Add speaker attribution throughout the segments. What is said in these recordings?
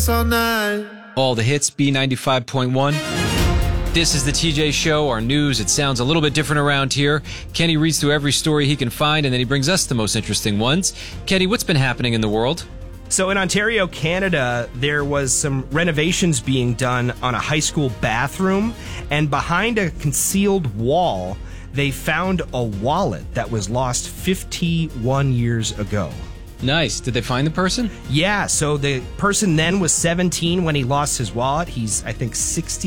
Speaker 1: all night.
Speaker 2: All the hits, B95.1. This is the TJ Show, our news. It sounds a little bit different around here. Kenny reads through every story he can find, and then he brings us the most interesting ones. Kenny, what's been happening in the world?
Speaker 3: So in Ontario, Canada, there was some renovations being done on a high school bathroom, and behind a concealed wall, they found a wallet that was lost 51 years ago.
Speaker 2: Nice. Did they find the person?
Speaker 3: Yeah, so the person then was 17 when he lost his wallet. He's, I think,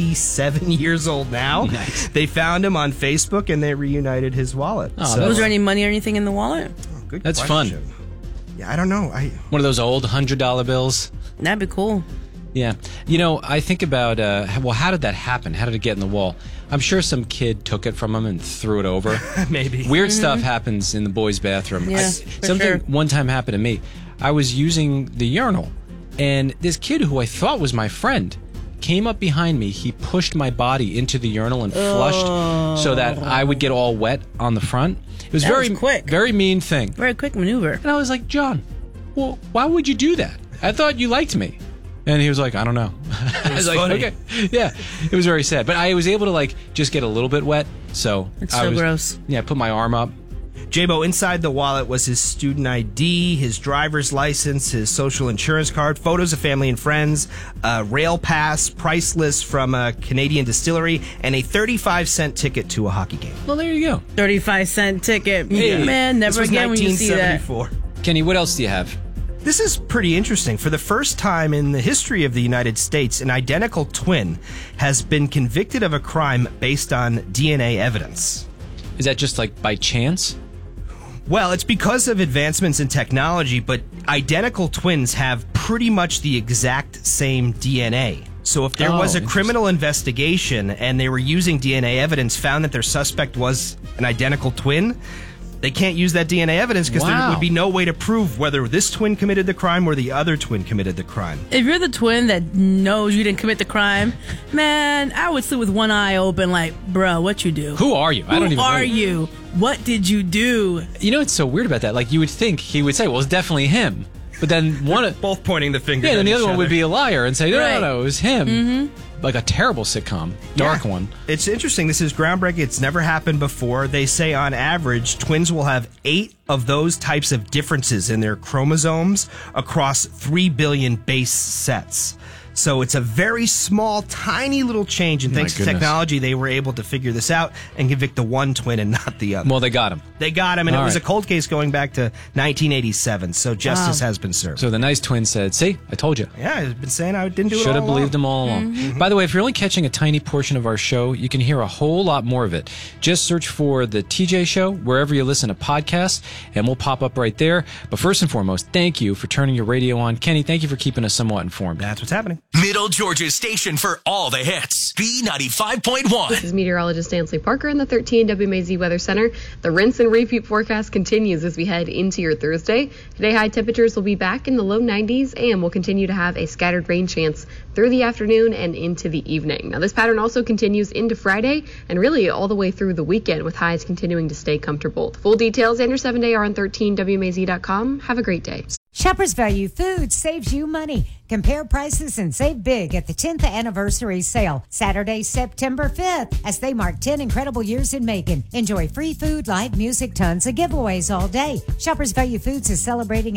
Speaker 3: 67 years old now.
Speaker 2: Nice.
Speaker 3: They found him on Facebook, and they reunited his wallet.
Speaker 2: Oh,
Speaker 4: Was there any money or anything in the wallet?
Speaker 3: Good
Speaker 2: That's
Speaker 3: question.
Speaker 2: fun.
Speaker 3: Yeah, I don't know.
Speaker 2: One of those old $100 bills?
Speaker 4: That'd be cool.
Speaker 2: Yeah. You know, I think about, how did that happen? How did it get in the wall? I'm sure some kid took it from him and threw it over.
Speaker 3: Maybe.
Speaker 2: Weird stuff happens in the boys' bathroom.
Speaker 4: Yeah, for
Speaker 2: Something
Speaker 4: sure.
Speaker 2: one time happened to me. I was using the urinal, and this kid who I thought was my friend came up behind me. He pushed my body into the urinal and flushed so that I would get all wet on the front. It was
Speaker 4: That
Speaker 2: very
Speaker 4: was quick.
Speaker 2: very mean thing.
Speaker 4: Very quick maneuver.
Speaker 2: And I was like, John, well, why would you do that? I thought you liked me. And he was like, I don't know. I was like,
Speaker 3: funny.
Speaker 2: okay. Yeah, it was very sad. But I was able to, just get a little bit wet. So
Speaker 4: It's
Speaker 2: I
Speaker 4: so
Speaker 2: was,
Speaker 4: gross.
Speaker 2: Yeah, I put my arm up.
Speaker 3: J-Bo, inside the wallet was his student ID, his driver's license, his social insurance card, photos of family and friends, a rail pass, price list from a Canadian distillery, and a 35-cent ticket to a hockey game.
Speaker 2: Well, there you go.
Speaker 4: 35-cent ticket.
Speaker 2: Hey,
Speaker 4: Man, never
Speaker 3: This was
Speaker 4: again when you see that.
Speaker 3: 1974.
Speaker 2: Kenny, what else do you have?
Speaker 3: This is pretty interesting. For the first time in the history of the United States, an identical twin has been convicted of a crime based on DNA evidence.
Speaker 2: Is that just by chance?
Speaker 3: Well, it's because of advancements in technology, but identical twins have pretty much the exact same DNA. So if there was a
Speaker 2: interesting.
Speaker 3: criminal investigation and they were using DNA evidence, found that their suspect was an identical twin, they can't use that DNA evidence because there
Speaker 2: Wow.
Speaker 3: would be no way to prove whether this twin committed the crime or the other twin committed the crime.
Speaker 4: If you're the twin that knows you didn't commit the crime, man, I would sleep with one eye open like, bro, what you do?
Speaker 2: Who are you? I don't even
Speaker 4: Who
Speaker 2: know
Speaker 4: are you? What did you do?
Speaker 2: You know what's so weird about that? You would think he would say, well, it's definitely him. But then
Speaker 3: Both pointing the finger.
Speaker 2: then
Speaker 3: at
Speaker 2: the
Speaker 3: each
Speaker 2: other one would
Speaker 3: other.
Speaker 2: be a liar and say, no,
Speaker 4: Right.
Speaker 2: no, it was him. Like a terrible sitcom. Dark
Speaker 3: Yeah.
Speaker 2: one.
Speaker 3: It's interesting. This is groundbreaking. It's never happened before. They say on average, twins will have 8 of those types of differences in their chromosomes across 3 billion base sets. So it's a very small, tiny little change. And
Speaker 2: My
Speaker 3: thanks to
Speaker 2: goodness.
Speaker 3: technology, they were able to figure this out and convict the one twin and not the other.
Speaker 2: Well, they got him.
Speaker 3: They got him, and
Speaker 2: All
Speaker 3: it was
Speaker 2: right.
Speaker 3: a cold case going back to 1987. So justice has been served.
Speaker 2: So the nice twin said, see, I told you.
Speaker 3: Yeah, I've been saying I didn't do it
Speaker 2: Should
Speaker 3: all
Speaker 2: have believed
Speaker 3: along.
Speaker 2: them all along. By the way, if you're only catching a tiny portion of our show, you can hear a whole lot more of it. Just search for The TJ Show wherever you listen to podcasts, and we'll pop up right there. But first and foremost, thank you for turning your radio on. Kenny, thank you for keeping us somewhat informed.
Speaker 3: That's what's happening.
Speaker 5: Middle Georgia's station for all the hits. B95.1.
Speaker 6: This is meteorologist Ansley Parker in the 13 WMAZ Weather Center. The rinse and repeat forecast continues as we head into your Thursday. Today, high temperatures will be back in the low 90s and will continue to have a scattered rain chance through the afternoon and into the evening. Now, this pattern also continues into Friday and really all the way through the weekend with highs continuing to stay comfortable. The full details and your 7-day are on 13WMAZ.com. Have a great day.
Speaker 7: Shoppers Value Foods saves you money. Compare prices and save big at the 10th anniversary sale, Saturday, September 5th, as they mark 10 incredible years in Macon. Enjoy free food, live music, tons of giveaways all day. Shoppers Value Foods is celebrating